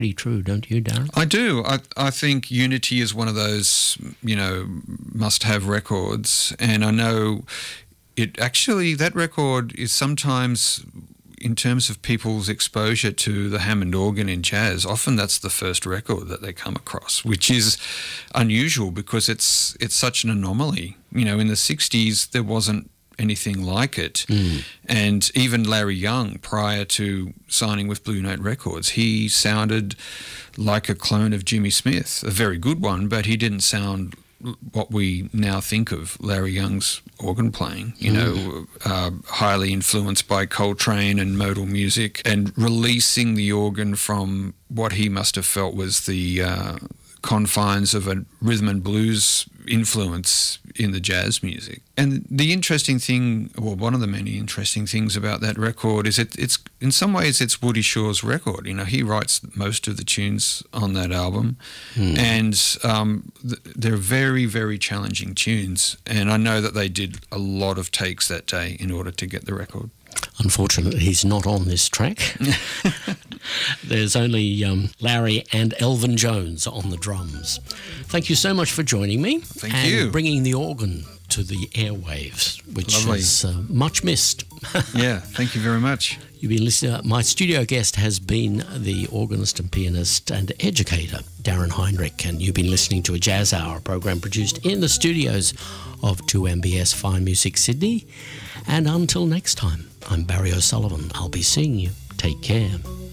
Pretty true, don't you, Darren? I do. I think Unity is one of those, must-have records. And I know that record is sometimes, in terms of people's exposure to the Hammond organ in jazz, often that's the first record that they come across, which is unusual because it's such an anomaly. In the 60s, there wasn't anything like it. And even Larry Young, prior to signing with Blue Note Records, he sounded like a clone of Jimmy Smith, a very good one, but he didn't sound what we now think of Larry Young's organ playing, highly influenced by Coltrane and modal music, and releasing the organ from what he must have felt was the confines of a rhythm and blues influence in the jazz music. And the interesting thing, or one of the many interesting things about that record is it's in some ways it's Woody Shaw's record. He writes most of the tunes on that album, and they're very, very challenging tunes. And I know that they did a lot of takes that day in order to get the record. Unfortunately, he's not on this track. There's only Larry and Elvin Jones on the drums. Thank you so much for joining me. Thank you. And bringing the organ to the airwaves, which is much missed. Yeah, thank you very much. You've been listening. My studio guest has been the organist and pianist and educator, Darren Heinrich, and you've been listening to a Jazz Hour program produced in the studios of 2MBS Fine Music Sydney. And until next time, I'm Barry O'Sullivan. I'll be seeing you. Take care.